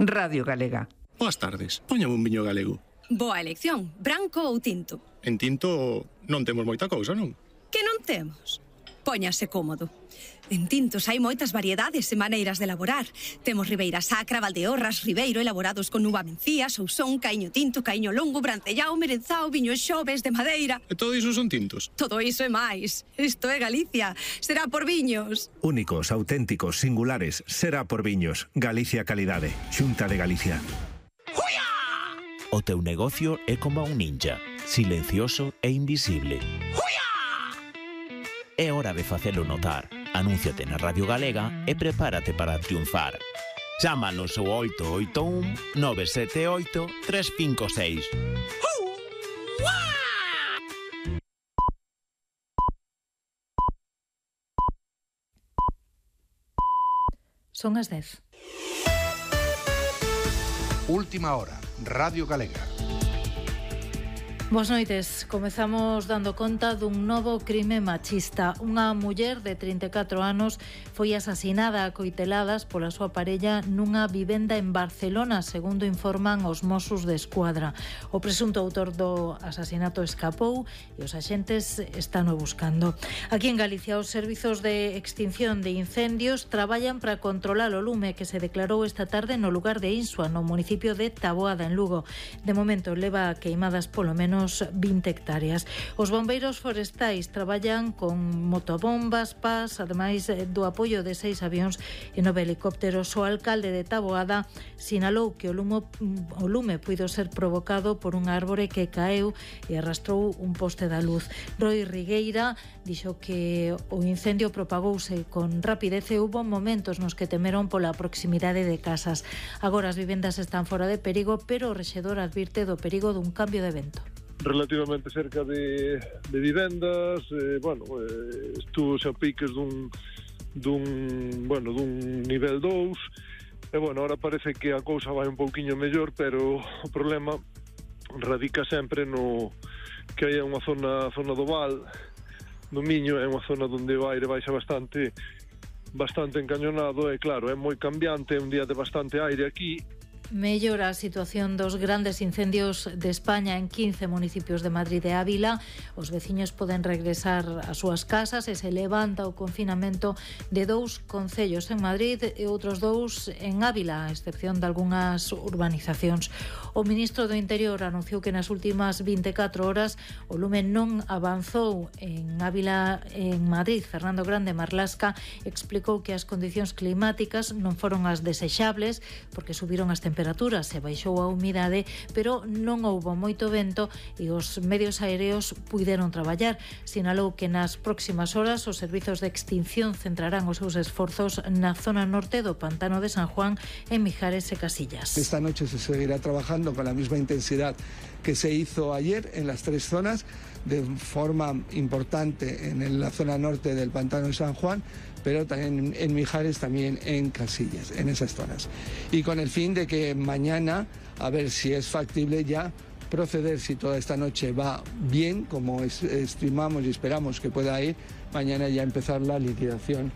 Radio Galega. Boas tardes, póñame un viño galego. Boa elección, branco ou tinto? En tinto non temos moita cousa, non? Que non temos? Póñase cómodo. En tintos hai moitas variedades e maneiras de elaborar. Temos Ribeira Sacra, Valdeorras, Ribeiro, elaborados con uva mencía, Sousón, Caíño Tinto, Caíño Longo, Brancellao, Merenzao, Viño Xoves, de madeira. E todo iso son tintos? Todo iso e máis. Isto é Galicia. Será por viños. Únicos, auténticos, singulares. Será por viños. Galicia Calidade. Xunta de Galicia. O teu negocio é como un ninja, silencioso e invisible. É hora de facelo notar. Anúnciate na Radio Galega e prepárate para triunfar. Chámanos ao 881 978 356. Son as 10. Última hora, Radio Galega. Boas noites. Comezamos dando conta dun novo crime machista. Unha muller de 34 anos foi asasinada a coiteladas pola súa parella nunha vivenda en Barcelona, segundo informan os Mossos de Escuadra. O presunto autor do asasinato escapou e os axentes están o buscando. Aquí en Galicia, os servizos de extinción de incendios traballan para controlar o lume que se declarou esta tarde no lugar de Insua, no municipio de Taboada, en Lugo. De momento leva queimadas polo menos 20 hectáreas. Os bombeiros forestais traballan con motobombas, pás, ademais do apoio de 6 avións e 9 helicópteros. O alcalde de Taboada sinalou que o lume puido ser provocado por unha árbore que caeu e arrastrou un poste da luz. Roi Rigueira dixo que o incendio propagouse con rapidez e hubo momentos nos que temeron pola proximidade de casas. Agora as vivendas están fora de perigo, pero o rexedor advirte do perigo dun cambio de vento. Relativamente cerca de vivendas, estuvo a piques dun nivel 2, e ahora parece que a cousa vai un pouquiño mellor, pero o problema radica sempre no que hai unha zona do Val, do Miño, é unha zona onde o aire baixa bastante encañonado, e claro, é moi cambiante, é un día de bastante aire aquí. Mellora a situación dos grandes incendios de España en 15 municipios de Madrid e Ávila. Os veciños poden regresar ás súas casas e se levanta o confinamento de 2 concellos en Madrid e outros 2 en Ávila, a excepción de algunhas urbanizacións. O ministro do Interior anunciou que nas últimas 24 horas o lume non avanzou en Ávila e en Madrid. Fernando Grande Marlasca explicou que as condicións climáticas non foron as desexables porque subiron as temperaturas e baixou a humidade, pero non houbo moito vento e os medios aéreos puideron traballar. Sinalou que nas próximas horas os servizos de extinción centrarán os seus esforzos na zona norte do Pantano de San Juan, en Mijares e Casillas. Esta noche se seguirá trabajando con la misma intensidad que se hizo ayer en las 3 zonas, de forma importante en la zona norte del Pantano de San Juan, pero también en Mijares, también en Casillas, en esas zonas. Y con el fin de que mañana, a ver si es factible ya proceder, si toda esta noche va bien, como estimamos y esperamos que pueda ir, mañana ya empezar la liquidación